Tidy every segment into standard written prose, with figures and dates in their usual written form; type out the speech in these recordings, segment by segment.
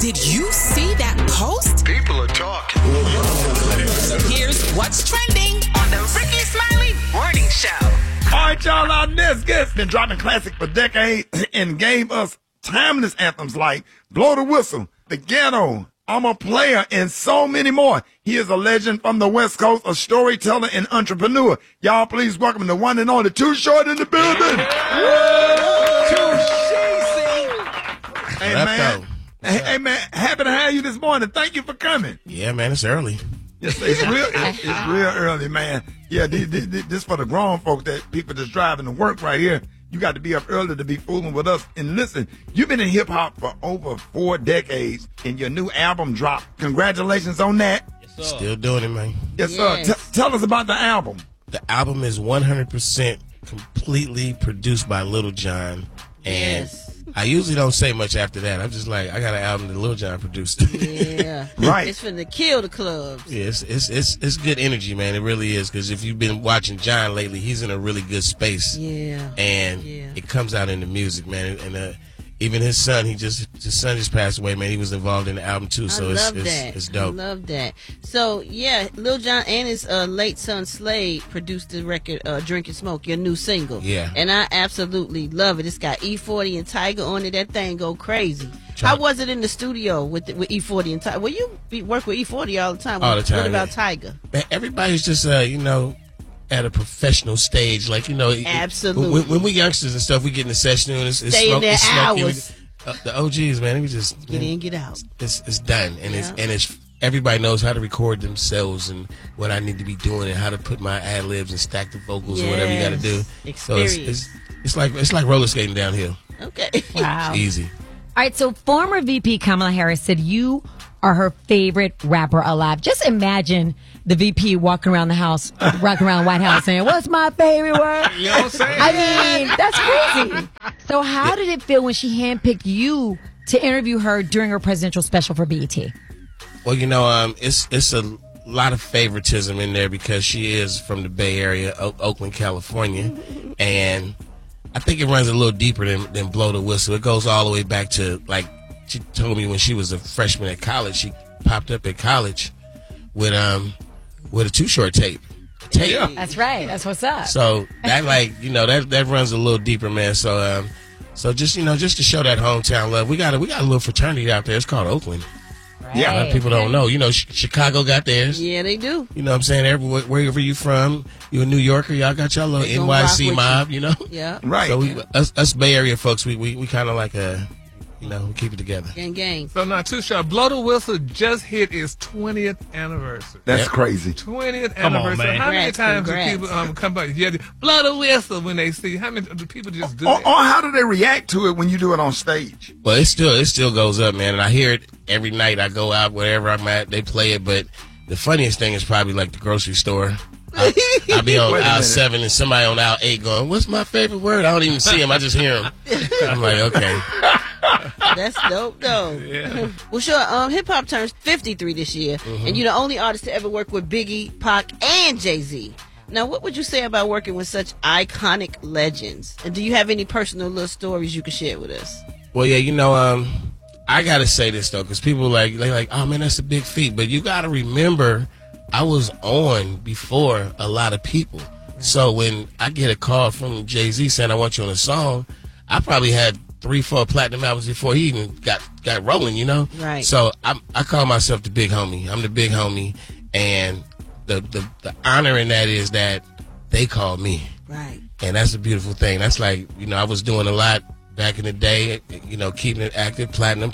Did you see that post? People are talking. Here's what's trending on the Ricky Smiley Morning Show. All right, y'all, our next guest been dropping classics for decades and gave us timeless anthems like Blow the Whistle, The Ghetto, I'm a Player, and so many more. He is a legend from the West Coast, a storyteller and entrepreneur. Y'all please welcome the one and only Too Short in the building. Hey, man. Hey, man, happy to have you this morning. Thank you for coming. Yeah, man, it's early. Yes, it's real early, man. Yeah, this for the grown folks, that people that's driving to work right here. You got to be up early to be fooling with us. And listen, you've been in hip-hop for over 4 decades, and your new album dropped. Congratulations on that. Yes, sir. Still doing it, man. Yes, sir. Tell us about the album. The album is 100% completely produced by Lil Jon. And I usually don't say much after that. I'm just like, I got an album that Lil Jon produced. Yeah. Right. It's finna kill the clubs. Yeah, it's good energy, man. It really is. Because if you've been watching Jon lately, he's in a really good space. Yeah. And it comes out in the music, man. And even his son his son just passed away, man. He was involved in the album too. So it's dope. I love that. So yeah, Lil Jon and his late son Slade produced the record Drink and Smoke, your new single. Yeah. And I absolutely love it. It's got E40 and Tyga on it. That thing go crazy. How was it in the studio with E40 and Tyga? Well, you work with E40 all the time. All the time. What about Tyga? Man, everybody's just at a professional stage, like, absolutely. When we youngsters and stuff, we get in the session and it's stay in there hours. The OGs, man, we just get in, get out. It's done, and it's everybody knows how to record themselves and what I need to be doing and how to put my ad libs and stack the vocals or whatever you got to do. Experience. So it's like roller skating downhill. Okay. Wow. It's easy. All right, so former VP Kamala Harris said you are her favorite rapper alive. Just imagine the VP walking around the house, walking around the White House saying, "What's my favorite word?" You know what I'm saying? I mean, that's crazy. So how did it feel when she handpicked you to interview her during her presidential special for BET? Well, it's a lot of favoritism in there because she is from the Bay Area, Oakland, California, and I think it runs a little deeper than Blow the Whistle. It goes all the way back to, like, she told me when she was a freshman at college, she popped up at college with a Too Short tape. Yeah. That's right. That's what's up. So that that runs a little deeper, man. So just to show that hometown love, we got a little fraternity out there. It's called Oakland. Right. Yeah, a lot of people don't know. Chicago got theirs. Yeah, they do. You know what I'm saying? Wherever you from, you a New Yorker, y'all got y'all little NYC mob, Yeah. Right. So us Bay Area folks, we kind of like we keep it together. Gang. So now, Too Short, Blow the Whistle just hit its 20th anniversary. That's crazy. 20th Come on, anniversary. man. How many times Congrats. do people come back? Yeah, blow the whistle when they see. How many do people just do Or that? how do they react to it when you do it on stage? Well, it still goes up, man, and I hear it every night. I go out wherever I'm at, they play it. But the funniest thing is probably like the grocery store. I'll be on Wait a aisle minute. 7 and somebody on aisle 8 going, "What's my favorite word?" I don't even see him. I just hear him. I'm like, okay. That's dope, though. Yeah. Well, sure. Hip hop turns 53 this year, and you're the only artist to ever work with Biggie, Pac, and Jay-Z. Now, what would you say about working with such iconic legends? And do you have any personal little stories you could share with us? Well, yeah, I gotta say this though, because people like, "Oh man, that's a big feat," but you gotta remember, I was on before a lot of people. So when I get a call from Jay-Z saying, "I want you on a song," I probably had 3-4 platinum albums before he even got rolling, Right. So I call myself the big homie. I'm the big homie, and the honor in that is that they call me. Right. And that's a beautiful thing. That's like, I was doing a lot back in the day, keeping it active, platinum.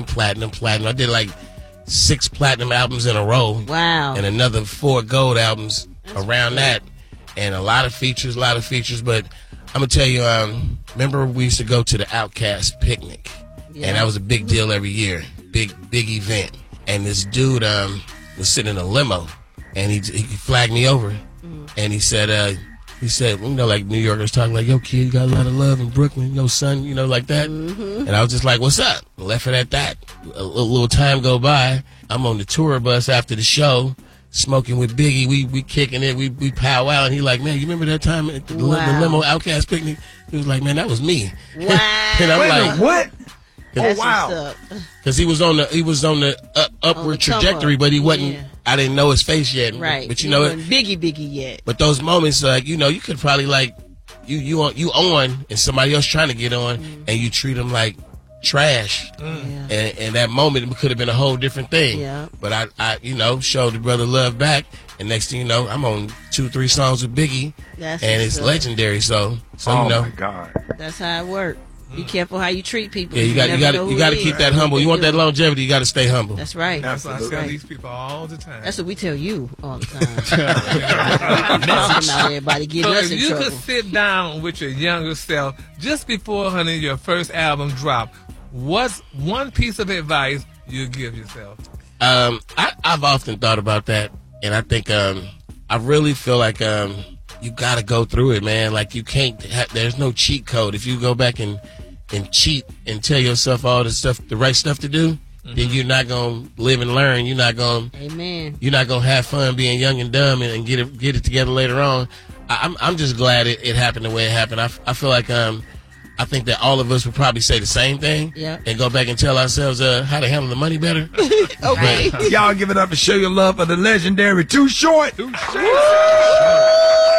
I did like 6 platinum albums in a row. Wow. And another 4 gold albums around that. And a lot of features. But I'm going to tell you, remember we used to go to the Outkast picnic. Yeah. And that was a big deal every year. Big event. And this dude was sitting in a limo. And he flagged me over. And he said, like New Yorkers talking like, "Yo, kid, you got a lot of love in Brooklyn, yo, son," like that. And I was just like, "What's up?" Left it at that. A little time go by. I'm on the tour bus after the show, smoking with Biggie. We kicking it. We powwow. And he like, "Man, you remember that time at the limo Outkast picnic?" He was like, "Man, that was me." Wow. And I'm Wait a like, minute, what? That's wow. what's up. Because he was on the upward trajectory, but he wasn't. Yeah. I didn't know his face yet. Right. But He you know wasn't Biggie yet. But those moments, like, you know, you could probably like you on and somebody else trying to get on, and you treat them like trash. Yeah. And that moment could have been a whole different thing. Yeah. But I you know, showed the brother love back, and next thing you know, I'm on 2-3 songs with Biggie, That's and what's it's up. legendary. So Oh you know, my God. That's how it works. Be careful how you treat people. yeah, you never know got who to it is. keep that humble. You want that longevity, you got to stay humble. That's right. That's what I Absolutely. tell these people all the time. That's what we tell you all the time. Talking about everybody getting So us if in you trouble. could sit down with your younger self just before, honey, your first album drop, what's one piece of advice you give yourself? I've often thought about that, and I think I really feel like you got to go through it, man. Like you can't. There's no cheat code. If you go back and cheat and tell yourself all the right stuff to do, then you're not gonna live and learn. You're not gonna. Amen. You're not gonna have fun being young and dumb and get it together later on. I'm just glad it happened the way it happened. I feel like I think that all of us would probably say the same thing, Yeah. and go back and tell ourselves how to handle the money better. Okay. Y'all give it up to show your love for the legendary Too Short. Too short.